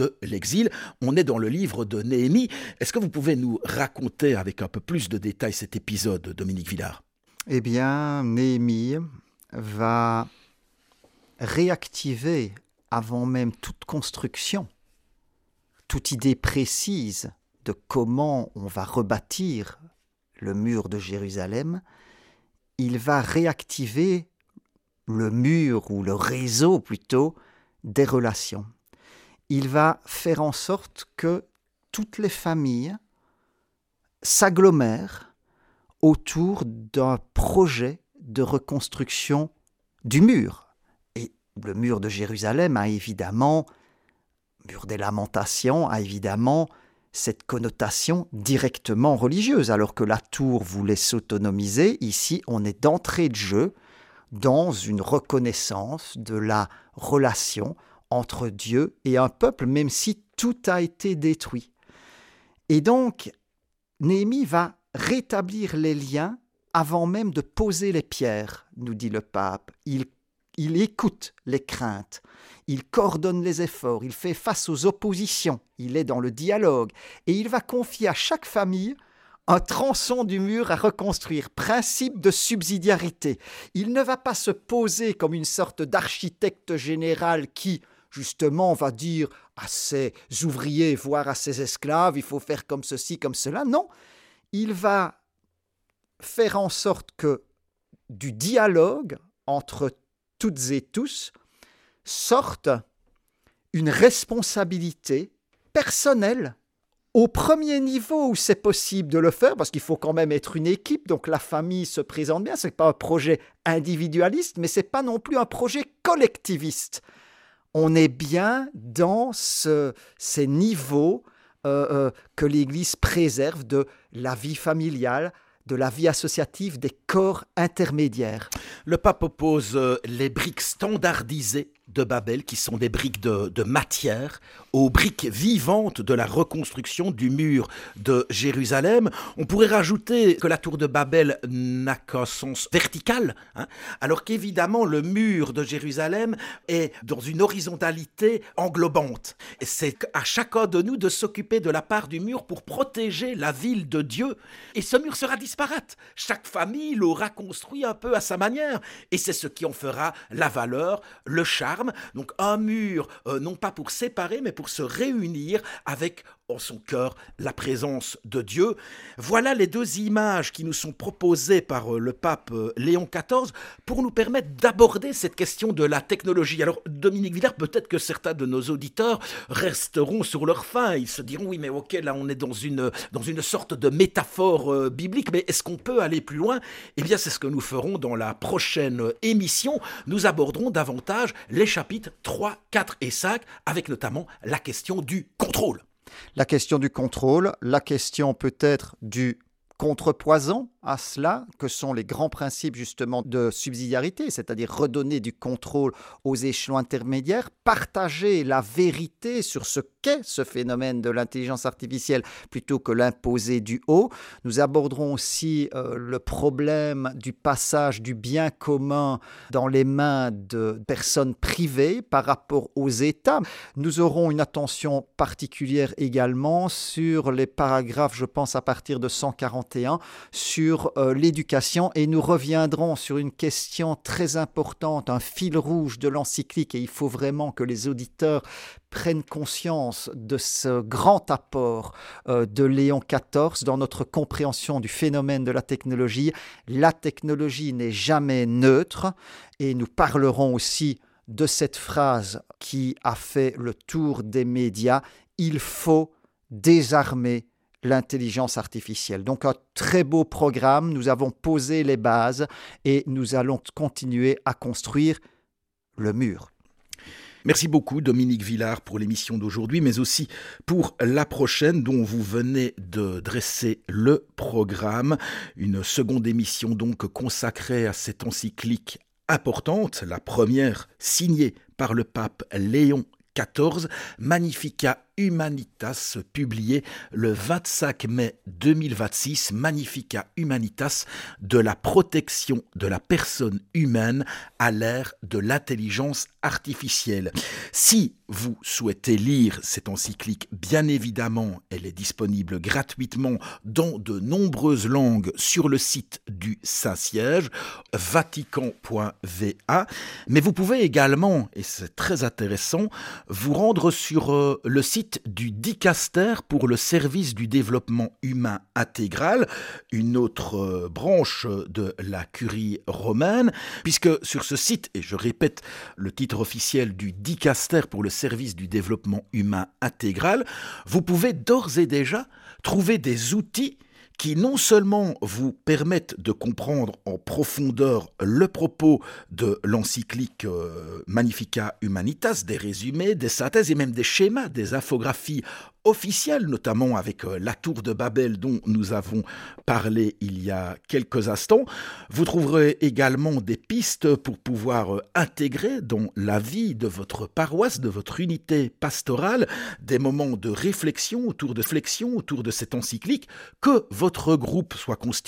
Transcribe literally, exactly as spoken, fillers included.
de l'exil. On est dans le livre de Néhémie. Est-ce que vous pouvez nous raconter avec un peu plus de détails cet épisode, Dominique Villard ? Eh bien, Néhémie va réactiver, avant même toute construction, toute idée précise de comment on va rebâtir le mur de Jérusalem. Il va réactiver le mur, ou le réseau plutôt, des relations. Il va faire en sorte que toutes les familles s'agglomèrent autour d'un projet de reconstruction du mur. Et le mur de Jérusalem a évidemment, mur des lamentations, a évidemment cette connotation directement religieuse, alors que la tour voulait s'autonomiser. Ici, on est d'entrée de jeu dans une reconnaissance de la relation entre Dieu et un peuple, même si tout a été détruit. Et donc, Néhémie va rétablir les liens avant même de poser les pierres, nous dit le pape. Il, il écoute les craintes, il coordonne les efforts, il fait face aux oppositions, il est dans le dialogue et il va confier à chaque famille un tronçon du mur à reconstruire, principe de subsidiarité. Il ne va pas se poser comme une sorte d'architecte général qui, justement, va dire à ses ouvriers, voire à ses esclaves, il faut faire comme ceci, comme cela. Non, il va faire en sorte que du dialogue entre toutes et tous sorte une responsabilité personnelle au premier niveau où c'est possible de le faire, parce qu'il faut quand même être une équipe, donc la famille se présente bien, ce n'est pas un projet individualiste, mais ce n'est pas non plus un projet collectiviste. On est bien dans ce, ces niveaux euh, euh, que l'Église préserve de la vie familiale, de la vie associative, des corps intermédiaires. Le pape oppose les briques standardisées de Babel, qui sont des briques de, de matière, aux briques vivantes de la reconstruction du mur de Jérusalem. On pourrait rajouter que la tour de Babel n'a qu'un sens vertical, hein, alors qu'évidemment le mur de Jérusalem est dans une horizontalité englobante. Et c'est à chacun de nous de s'occuper de la part du mur pour protéger la ville de Dieu. Et ce mur sera disparate. Chaque famille l'aura construit un peu à sa manière. Et c'est ce qui en fera la valeur, le charme. Donc un mur, euh, non pas pour séparer, mais pour se réunir avec en son cœur la présence de Dieu. Voilà les deux images qui nous sont proposées par euh, le pape euh, Léon quatorze pour nous permettre d'aborder cette question de la technologie. Alors Dominique Villard, peut-être que certains de nos auditeurs resteront sur leur faim. Ils se diront, oui mais ok, là on est dans une, dans une sorte de métaphore euh, biblique, mais est-ce qu'on peut aller plus loin ? Eh bien c'est ce que nous ferons dans la prochaine émission. Nous aborderons davantage les chapitres trois, quatre et cinq, avec notamment la question du contrôle. La question du contrôle, la question peut-être du contrepoison à cela, que sont les grands principes justement de subsidiarité, c'est-à-dire redonner du contrôle aux échelons intermédiaires, partager la vérité sur ce qu'est ce phénomène de l'intelligence artificielle plutôt que l'imposer du haut. Nous aborderons aussi euh, le problème du passage du bien commun dans les mains de personnes privées par rapport aux États. Nous aurons une attention particulière également sur les paragraphes, je pense à partir de cent quarante et un, sur sur euh, l'éducation et nous reviendrons sur une question très importante, un fil rouge de l'encyclique et il faut vraiment que les auditeurs prennent conscience de ce grand apport euh, de Léon quatorze dans notre compréhension du phénomène de la technologie. La technologie n'est jamais neutre et nous parlerons aussi de cette phrase qui a fait le tour des médias, il faut désarmer l'intelligence artificielle. Donc un très beau programme, nous avons posé les bases et nous allons continuer à construire le mur. Merci beaucoup Dominique Villard pour l'émission d'aujourd'hui, mais aussi pour la prochaine dont vous venez de dresser le programme. Une seconde émission donc consacrée à cette encyclique importante, la première signée par le pape Léon quatorze, Magnificat Humanitas, publié le vingt-cinq mai deux mille vingt-six, Magnificat Humanitas, de la protection de la personne humaine à l'ère de l'intelligence artificielle. Si vous souhaitez lire cette encyclique, bien évidemment, elle est disponible gratuitement dans de nombreuses langues sur le site du Saint-Siège, vatican point v a, mais vous pouvez également, et c'est très intéressant, vous rendre sur euh, le site du Dicaster pour le service du développement humain intégral, une autre euh, branche de la Curie romaine, puisque sur ce site, et je répète le titre officiel du Dicaster pour le service du développement humain intégral, vous pouvez d'ores et déjà trouver des outils qui non seulement vous permettent de comprendre en profondeur le propos de l'encyclique euh, Magnificat Humanitas, des résumés, des synthèses et même des schémas, des infographies officielles, notamment avec euh, la tour de Babel dont nous avons parlé il y a quelques instants. Vous trouverez également des pistes pour pouvoir euh, intégrer dans la vie de votre paroisse, de votre unité pastorale, des moments de réflexion autour de flexion, autour de cette encyclique, que votre groupe soit constitué